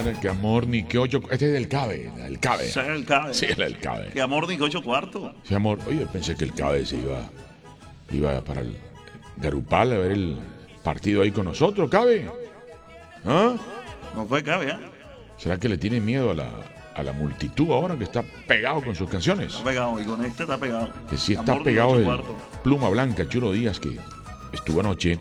que amor ni que ocho. Este es del CABE, el CABE. Ese es el CABE. Sí, es el CABE. Que amor ni que 8 cuartos. Sí, amor. Oye, pensé que el CABE se iba para el Garupal a ver el partido ahí con nosotros, CABE. ¿Ah? No fue CABE, ¿eh? ¿Será que le tiene miedo a la multitud ahora que está pegado con sus canciones? Está pegado, y con este está pegado. Que sí está Amor ni pegado ocho el cuartos. Pluma Blanca, Churo Díaz, que estuvo anoche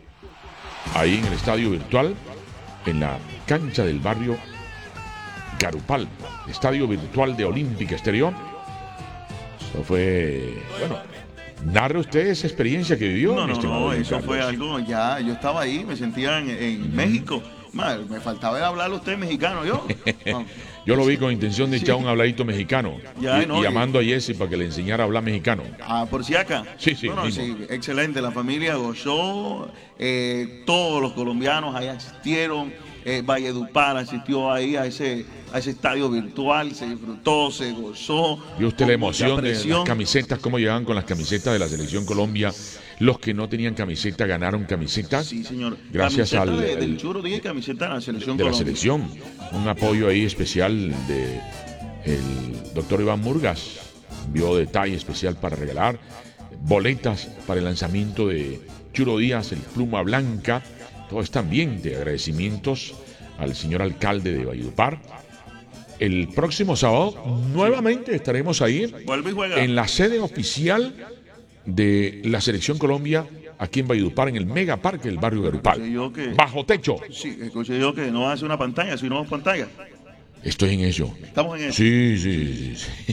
ahí en el estadio virtual, en la cancha del barrio Garupal, estadio virtual de Olímpica Exterior. Eso fue, bueno, narre usted esa experiencia que vivió. No, estimado don eso Carlos. fue algo, ya, yo estaba ahí, me sentía en México. Madre, me faltaba hablarle a usted mexicano, yo. No. Yo lo vi con intención de echar un habladito mexicano Ya, y no, llamando a Jesse para que le enseñara a hablar mexicano. Por si acá. Sí, sí, No, mismo. sí, excelente. La familia gozó. Todos los colombianos ahí asistieron. Valledupar asistió ahí a ese estadio virtual. Se disfrutó, se gozó. ¿Vio usted la con mucha emoción de las presión. camisetas? ¿Cómo llegaban con las camisetas de la Selección Colombia? Los que no tenían camiseta ganaron camisetas. Sí, señor. Gracias Camiseta al del Churo Díaz y camiseta de la Selección de la Colombia. selección. Un apoyo ahí especial de el doctor Iván Murgas. Vio detalle especial para regalar boletas para el lanzamiento de Churo Díaz, el Pluma Blanca. Todo este ambiente de agradecimientos al señor alcalde de Valledupar. El próximo sábado nuevamente estaremos ahí Vuelve y juega. en la sede oficial de la Selección Colombia aquí en Valledupar, en el Mega Parque del barrio Garupal. Escuché yo que- Bajo techo. Sí, escuché yo que no hace una pantalla, sino dos pantallas. Estoy en ello. Estamos en eso. Sí, sí, sí.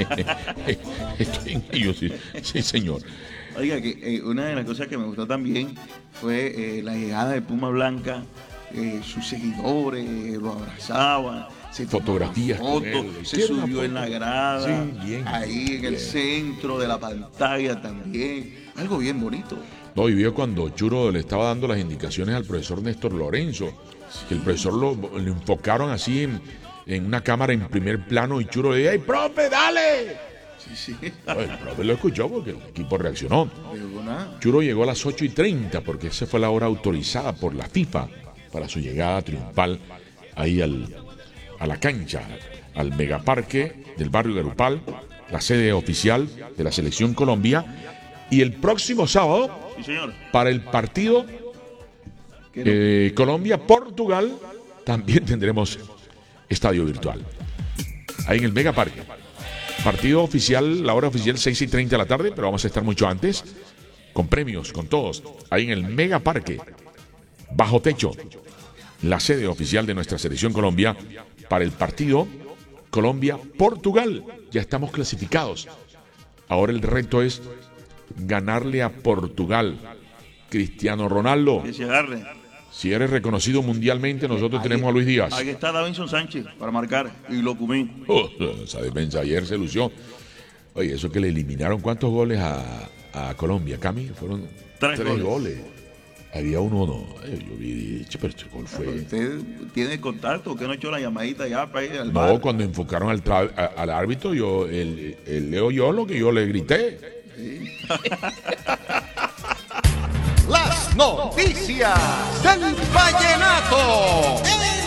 Estoy en ello, sí. Sí, señor. Oiga, que una de las cosas que me gustó también fue la llegada de Puma Blanca, sus seguidores lo abrazaban, se tomaban Fotografías con fotos, él. se Quiero una subió en foto. la grada, Sí, bien, ahí en el bien. centro de la pantalla también, algo bien bonito. No, y vio cuando Churo le estaba dando las indicaciones al profesor Néstor Lorenzo, que el profesor lo enfocaron así en una cámara en primer plano y Churo le decía, ¡ay, profe, dale! Sí, sí. No, el profe lo escuchó porque el equipo reaccionó. Pero nada, Churo llegó a las 8:30 porque esa fue la hora autorizada por la FIFA para su llegada triunfal ahí a la cancha, al megaparque del barrio Garupal, la sede oficial de la Selección Colombia. Y el próximo sábado, sí señor. para el partido Que no- Colombia-Portugal, también tendremos estadio virtual. Ahí en el megaparque. Partido oficial, la hora oficial 6:30 de la tarde, pero vamos a estar mucho antes, con premios, con todos. Ahí en el megaparque, bajo techo, la sede oficial de nuestra Selección Colombia para el partido Colombia-Portugal. Ya estamos clasificados. Ahora el reto es ganarle a Portugal. Cristiano Ronaldo, que se agarre. si eres reconocido mundialmente, nosotros tenemos a Luis Díaz. Ahí está Davinson Sánchez para marcar y Locumín. Esa defensa ayer se lució. Oye, eso que le eliminaron, ¿cuántos goles a Colombia, Cami? Fueron Tres tres goles. goles. Había uno, no. Yo vi, che, pero este gol fue. ¿Usted tiene contacto? ¿Usted no ha hecho la llamadita ya para ir al No, bar? cuando enfocaron al árbitro, él le oyó lo que yo le grité. Las noticias del vallenato.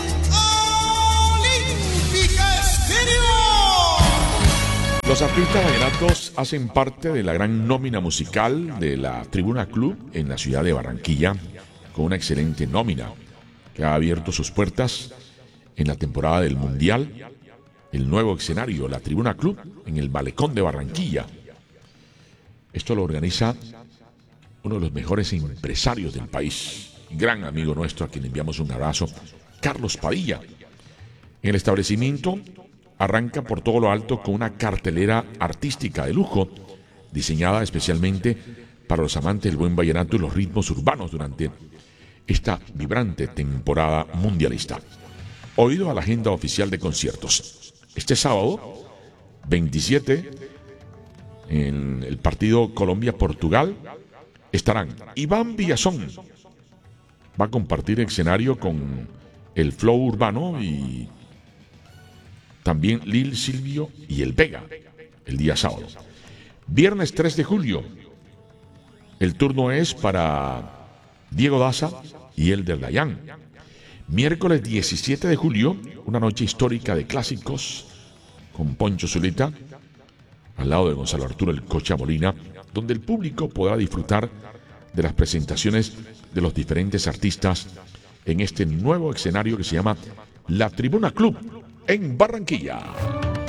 Olímpica Estéreo. Los artistas vallenatos hacen parte de la gran nómina musical de la Tribuna Club en la ciudad de Barranquilla, con una excelente nómina que ha abierto sus puertas en la temporada del Mundial, el nuevo escenario, la Tribuna Club, en el Malecón de Barranquilla. Esto lo organiza uno de los mejores empresarios del país, gran amigo nuestro a quien enviamos un abrazo, Carlos Padilla. En el establecimiento arranca por todo lo alto con una cartelera artística de lujo, diseñada especialmente para los amantes del buen vallenato y los ritmos urbanos durante esta vibrante temporada mundialista. Oído a la agenda oficial de conciertos. Este sábado, 27, en el partido Colombia-Portugal, estarán Iván Villazón. Va a compartir escenario con el Flow Urbano y también Lil Silvio y El Vega el día sábado. Viernes 3 de julio, el turno es para Diego Daza y Elder Dayan. Miércoles 17 de julio, una noche histórica de clásicos con Poncho Zuleta, al lado de Gonzalo Arturo El Cocha Molina, donde el público podrá disfrutar de las presentaciones de los diferentes artistas en este nuevo escenario que se llama La Tribuna Club en Barranquilla.